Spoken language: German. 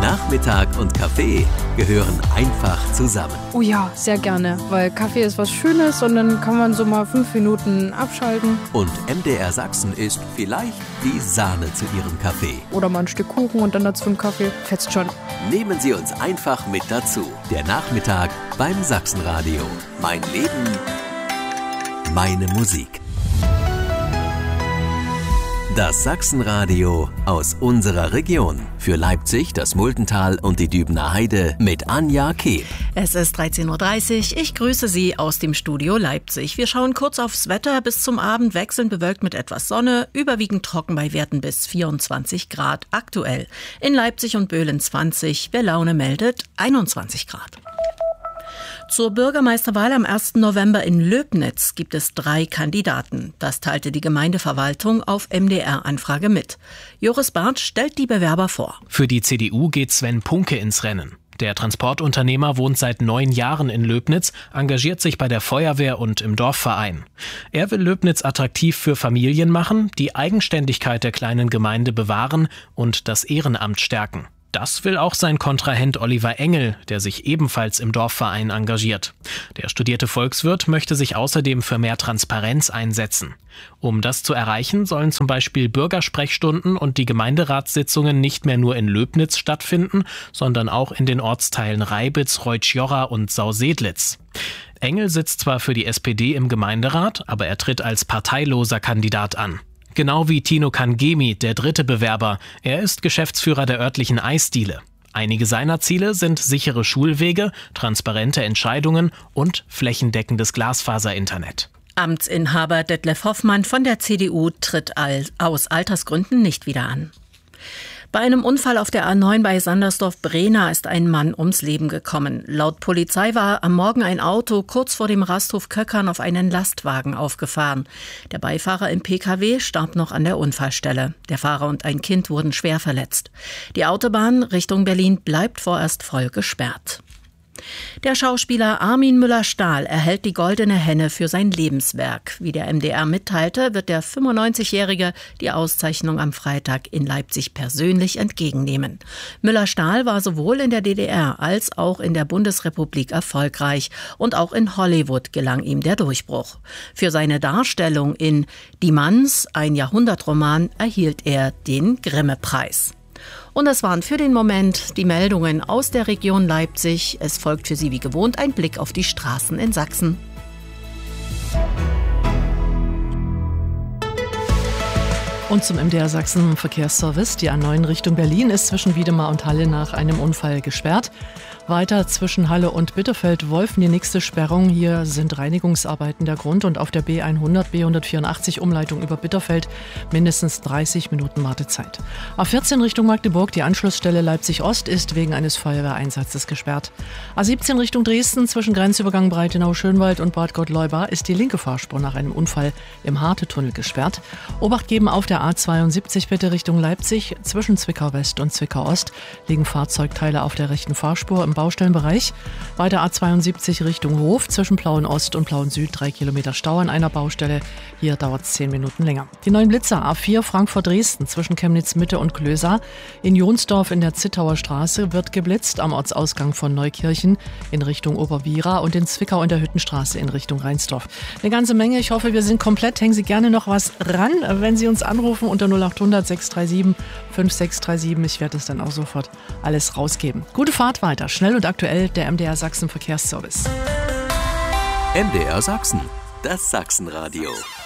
Nachmittag und Kaffee gehören einfach zusammen. Oh ja, sehr gerne, weil Kaffee ist was Schönes und dann kann man so mal 5 Minuten abschalten. Und MDR Sachsen ist vielleicht die Sahne zu Ihrem Kaffee. Oder mal ein Stück Kuchen und dann dazu einen Kaffee. Fetzt schon. Nehmen Sie uns einfach mit dazu. Der Nachmittag beim Sachsenradio. Mein Leben, meine Musik. Das Sachsenradio aus unserer Region. Für Leipzig, das Muldental und die Dübener Heide mit Anja Kehl. Es ist 13.30 Uhr. Ich grüße Sie aus dem Studio Leipzig. Wir schauen kurz aufs Wetter. Bis zum Abend wechselnd bewölkt mit etwas Sonne, überwiegend trocken bei Werten bis 24 Grad aktuell. In Leipzig und Böhlen 20, wer Laune meldet, 21 Grad. Zur Bürgermeisterwahl am 1. November in Löbnitz gibt es 3 Kandidaten. Das teilte die Gemeindeverwaltung auf MDR-Anfrage mit. Joris Barth stellt die Bewerber vor. Für die CDU geht Sven Punke ins Rennen. Der Transportunternehmer wohnt seit 9 Jahren in Löbnitz, engagiert sich bei der Feuerwehr und im Dorfverein. Er will Löbnitz attraktiv für Familien machen, die Eigenständigkeit der kleinen Gemeinde bewahren und das Ehrenamt stärken. Das will auch sein Kontrahent Oliver Engel, der sich ebenfalls im Dorfverein engagiert. Der studierte Volkswirt möchte sich außerdem für mehr Transparenz einsetzen. Um das zu erreichen, sollen zum Beispiel Bürgersprechstunden und die Gemeinderatssitzungen nicht mehr nur in Löbnitz stattfinden, sondern auch in den Ortsteilen Reibitz, Reutsch-Jorra und Sausedlitz. Engel sitzt zwar für die SPD im Gemeinderat, aber er tritt als parteiloser Kandidat an. Genau wie Tino Kangemi, der 3. Bewerber. Er ist Geschäftsführer der örtlichen Eisdiele. Einige seiner Ziele sind sichere Schulwege, transparente Entscheidungen und flächendeckendes Glasfaser-Internet. Amtsinhaber Detlef Hoffmann von der CDU tritt aus Altersgründen nicht wieder an. Bei einem Unfall auf der A9 bei Sandersdorf-Brehna ist ein Mann ums Leben gekommen. Laut Polizei war am Morgen ein Auto kurz vor dem Rasthof Köckern auf einen Lastwagen aufgefahren. Der Beifahrer im PKW starb noch an der Unfallstelle. Der Fahrer und ein Kind wurden schwer verletzt. Die Autobahn Richtung Berlin bleibt vorerst voll gesperrt. Der Schauspieler Armin Müller-Stahl erhält die Goldene Henne für sein Lebenswerk. Wie der MDR mitteilte, wird der 95-Jährige die Auszeichnung am Freitag in Leipzig persönlich entgegennehmen. Müller-Stahl war sowohl in der DDR als auch in der Bundesrepublik erfolgreich und auch in Hollywood gelang ihm der Durchbruch. Für seine Darstellung in Die Manns, ein Jahrhundertroman, erhielt er den Grimme-Preis. Und das waren für den Moment die Meldungen aus der Region Leipzig. Es folgt für Sie wie gewohnt ein Blick auf die Straßen in Sachsen. Und zum MDR Sachsen Verkehrsservice. Die A9 Richtung Berlin ist zwischen Wiedemar und Halle nach einem Unfall gesperrt. Weiter zwischen Halle und Bitterfeld-Wolfen die nächste Sperrung. Hier sind Reinigungsarbeiten der Grund und auf der B100, B184 Umleitung über Bitterfeld mindestens 30 Minuten Wartezeit. A14 Richtung Magdeburg, die Anschlussstelle Leipzig-Ost ist wegen eines Feuerwehreinsatzes gesperrt. A17 Richtung Dresden zwischen Grenzübergang Breitenau-Schönwald und Bad Gottleuba ist die linke Fahrspur nach einem Unfall im Harte-Tunnel gesperrt. Obacht geben auf der A72 bitte Richtung Leipzig. Zwischen Zwickau-West und Zwickau-Ost liegen Fahrzeugteile auf der rechten Fahrspur im Baustellenbereich. Weiter A72 Richtung Hof zwischen Plauen-Ost und Plauen-Süd 3 Kilometer Stau an einer Baustelle. Hier dauert es 10 Minuten länger. Die neuen Blitzer A4 Frankfurt-Dresden zwischen Chemnitz-Mitte und Klösa. In Jonsdorf in der Zittauer Straße wird geblitzt am Ortsausgang von Neukirchen in Richtung Oberwiera und in Zwickau in der Hüttenstraße in Richtung Reinsdorf. Eine ganze Menge. Ich hoffe, wir sind komplett. Hängen Sie gerne noch was ran, wenn Sie uns anrufen unter 0800 637 5637. Ich werde es dann auch sofort alles rausgeben. Gute Fahrt weiter. Schnell und aktuell der MDR Sachsen Verkehrsservice. MDR Sachsen, das Sachsenradio.